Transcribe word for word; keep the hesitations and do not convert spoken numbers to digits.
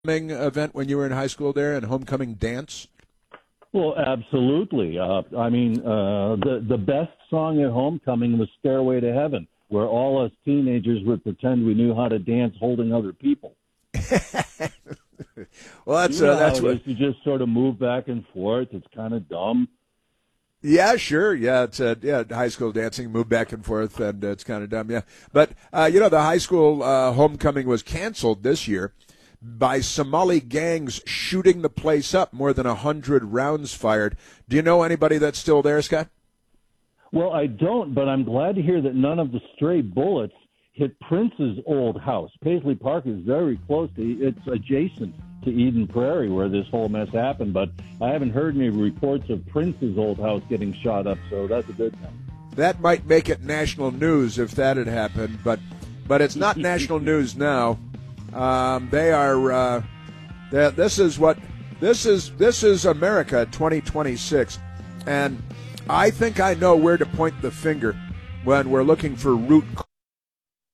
homecoming event when you were in high school there and homecoming dance? Well, absolutely. Uh, I mean, uh, the the best song at homecoming was "Stairway to Heaven," where all us teenagers would pretend we knew how to dance, holding other people. Well, that's you know uh, that's how it what is. You just sort of move back and forth. It's kind of dumb. Yeah, sure. Yeah, it's uh, yeah, high school dancing, move back and forth, and uh, it's kind of dumb. Yeah, but uh, you know, the high school uh, homecoming was canceled this year by Somali gangs shooting the place up. More than a hundred rounds fired. Do you know anybody that's still there, Scott? Well, I don't, but I'm glad to hear that none of the stray bullets hit Prince's old house. Paisley Park is very close to, it's adjacent to Eden Prairie where this whole mess happened, but I haven't heard any reports of Prince's old house getting shot up, so that's a good thing. That might make it national news if that had happened, but but it's not national news now. Um, they are. Uh, this is what this is. This is America twenty twenty-six, and I think I know where to point the finger when we're looking for root